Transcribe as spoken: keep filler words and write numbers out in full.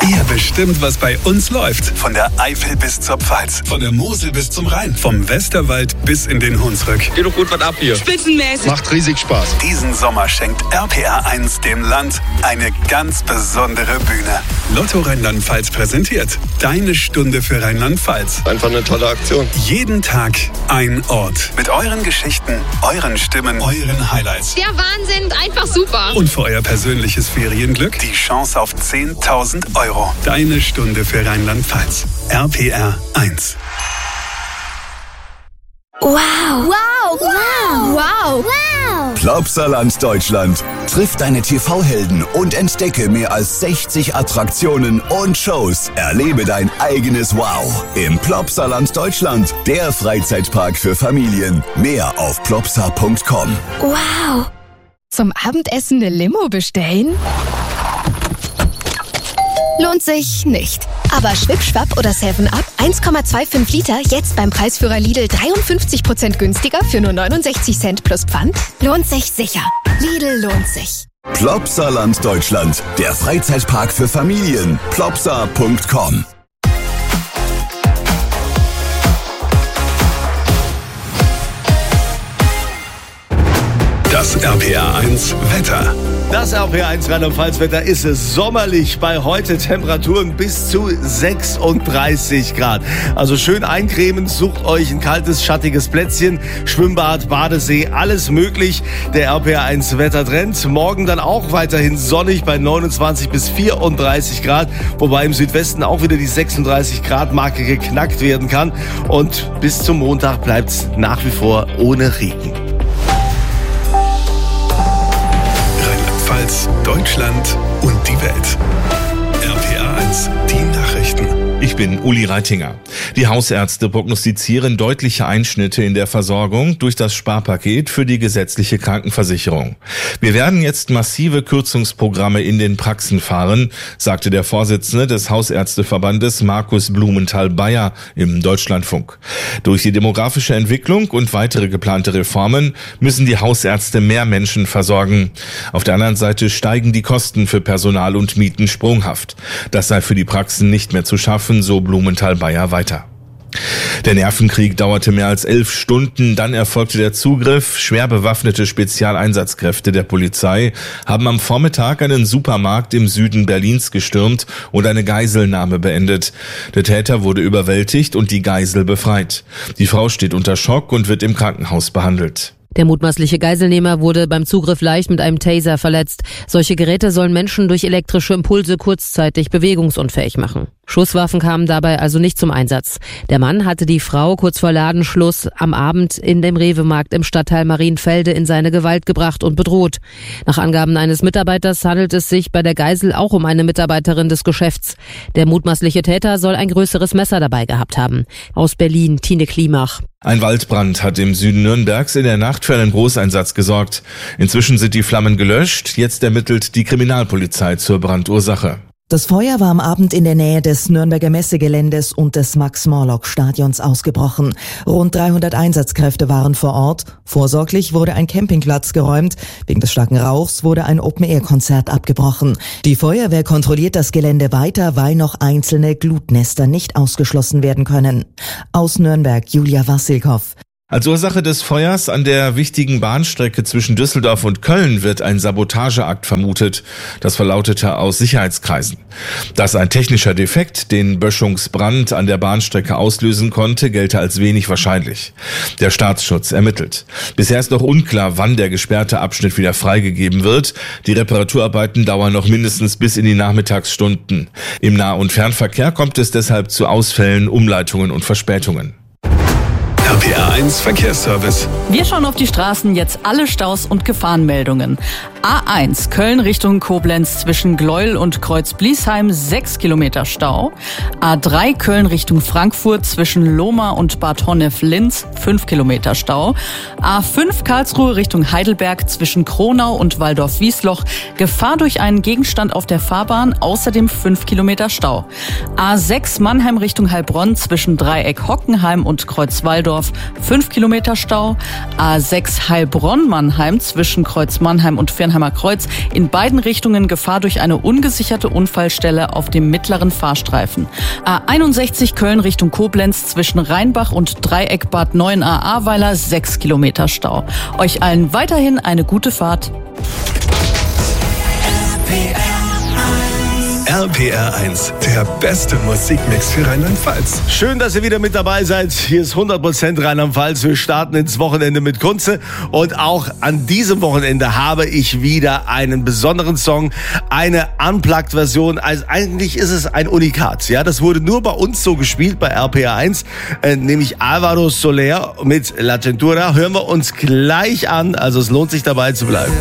Ihr bestimmt, was bei uns läuft. Von der Eifel bis zur Pfalz. Von der Mosel bis zum Rhein. Vom Westerwald bis in den Hunsrück. Geht doch gut was ab hier. Spitzenmäßig. Macht riesig Spaß. Diesen Sommer schenkt R P R eins dem Land eine ganz besondere Bühne. Lotto Rheinland-Pfalz präsentiert Deine Stunde für Rheinland-Pfalz. Einfach eine tolle Aktion. Jeden Tag ein Ort. Mit euren Geschichten, euren Stimmen, euren Highlights. Der Wahnsinn, einfach super. Und für euer persönliches Ferienglück die Chance auf zehntausend Euro. Deine Stunde für Rheinland-Pfalz. R P R eins. Wow. Wow. Wow. Wow. Wow. Plopsaland Deutschland. Triff deine T V-Helden und entdecke mehr als sechzig Attraktionen und Shows. Erlebe dein eigenes Wow im Plopsaland Deutschland. Der Freizeitpark für Familien. Mehr auf plopsa punkt com. Wow. Zum Abendessen eine Limo bestellen? Lohnt sich nicht. Aber Schwipp-Schwapp oder seven up, eins Komma fünfundzwanzig Liter, jetzt beim Preisführer Lidl dreiundfünfzig Prozent günstiger für nur neunundsechzig Cent plus Pfand? Lohnt sich sicher. Lidl lohnt sich. Plopsaland Deutschland. Der Freizeitpark für Familien. plopsa punkt com. Das R P R eins Wetter. Das R P R eins Rheinland-Pfalz-Wetter ist es sommerlich. Bei heute Temperaturen bis zu sechsunddreißig Grad. Also schön eincremen, sucht euch ein kaltes, schattiges Plätzchen. Schwimmbad, Badesee, alles möglich. Der R P R eins Wettertrend. Morgen dann auch weiterhin sonnig bei neunundzwanzig bis vierunddreißig Grad. Wobei im Südwesten auch wieder die sechsunddreißig Grad Marke geknackt werden kann. Und bis zum Montag bleibt's nach wie vor ohne Regen. Deutschland und die Welt. R P R eins, die Nachrichten. Ich bin Uli Reitinger. Die Hausärzte prognostizieren deutliche Einschnitte in der Versorgung durch das Sparpaket für die gesetzliche Krankenversicherung. Wir werden jetzt massive Kürzungsprogramme in den Praxen fahren, sagte der Vorsitzende des Hausärzteverbandes Markus Blumenthal-Beyer im Deutschlandfunk. Durch die demografische Entwicklung und weitere geplante Reformen müssen die Hausärzte mehr Menschen versorgen. Auf der anderen Seite steigen die Kosten für Personal und Mieten sprunghaft. Das sei für die Praxen nicht mehr zu schaffen, so Blumenthal-Beyer weiter. Der Nervenkrieg dauerte mehr als elf Stunden, dann erfolgte der Zugriff. Schwer bewaffnete Spezialeinsatzkräfte der Polizei haben am Vormittag einen Supermarkt im Süden Berlins gestürmt und eine Geiselnahme beendet. Der Täter wurde überwältigt und die Geisel befreit. Die Frau steht unter Schock und wird im Krankenhaus behandelt. Der mutmaßliche Geiselnehmer wurde beim Zugriff leicht mit einem Taser verletzt. Solche Geräte sollen Menschen durch elektrische Impulse kurzzeitig bewegungsunfähig machen. Schusswaffen kamen dabei also nicht zum Einsatz. Der Mann hatte die Frau kurz vor Ladenschluss am Abend in dem Rewe-Markt im Stadtteil Marienfelde in seine Gewalt gebracht und bedroht. Nach Angaben eines Mitarbeiters handelt es sich bei der Geisel auch um eine Mitarbeiterin des Geschäfts. Der mutmaßliche Täter soll ein größeres Messer dabei gehabt haben. Aus Berlin, Tine Klimach. Ein Waldbrand hat im Süden Nürnbergs in der Nacht für einen Großeinsatz gesorgt. Inzwischen sind die Flammen gelöscht. Jetzt ermittelt die Kriminalpolizei zur Brandursache. Das Feuer war am Abend in der Nähe des Nürnberger Messegeländes und des Max-Morlock-Stadions ausgebrochen. Rund dreihundert Einsatzkräfte waren vor Ort. Vorsorglich wurde ein Campingplatz geräumt. Wegen des starken Rauchs wurde ein Open-Air-Konzert abgebrochen. Die Feuerwehr kontrolliert das Gelände weiter, weil noch einzelne Glutnester nicht ausgeschlossen werden können. Aus Nürnberg, Julia Wassilkow. Als Ursache des Feuers an der wichtigen Bahnstrecke zwischen Düsseldorf und Köln wird ein Sabotageakt vermutet. Das verlautete aus Sicherheitskreisen. Dass ein technischer Defekt den Böschungsbrand an der Bahnstrecke auslösen konnte, gelte als wenig wahrscheinlich. Der Staatsschutz ermittelt. Bisher ist noch unklar, wann der gesperrte Abschnitt wieder freigegeben wird. Die Reparaturarbeiten dauern noch mindestens bis in die Nachmittagsstunden. Im Nah- und Fernverkehr kommt es deshalb zu Ausfällen, Umleitungen und Verspätungen. R P R eins Verkehrsservice. Wir schauen auf die Straßen, jetzt alle Staus und Gefahrenmeldungen. A eins, Köln Richtung Koblenz zwischen Gleuel und Kreuz-Bliesheim, sechs Kilometer Stau. A drei, Köln Richtung Frankfurt zwischen Lohmar und Bad Honnef-Linz, fünf Kilometer Stau. A fünf, Karlsruhe Richtung Heidelberg zwischen Kronau und Waldorf-Wiesloch, Gefahr durch einen Gegenstand auf der Fahrbahn, außerdem fünf Kilometer Stau. A sechs, Mannheim Richtung Heilbronn zwischen Dreieck Hockenheim und Kreuzwaldorf, Düsseldorf fünf Kilometer Stau. A sechs Heilbronn-Mannheim zwischen Kreuz Mannheim und Viernheimer Kreuz. In beiden Richtungen Gefahr durch eine ungesicherte Unfallstelle auf dem mittleren Fahrstreifen. A einundsechzig Köln Richtung Koblenz zwischen Rheinbach und Dreieck Bad Neuenahr-Ahrweiler sechs Kilometer Stau. Euch allen weiterhin eine gute Fahrt. R P R eins, der beste Musikmix für Rheinland-Pfalz. Schön, dass ihr wieder mit dabei seid. Hier ist hundert Prozent Rheinland-Pfalz. Wir starten ins Wochenende mit Kunze. Und auch an diesem Wochenende habe ich wieder einen besonderen Song, eine Unplugged-Version. Also eigentlich ist es ein Unikat. Ja, das wurde nur bei uns so gespielt, bei R P R eins, äh, nämlich Álvaro Soler mit La Cintura. Hören wir uns gleich an. Also es lohnt sich dabei zu bleiben.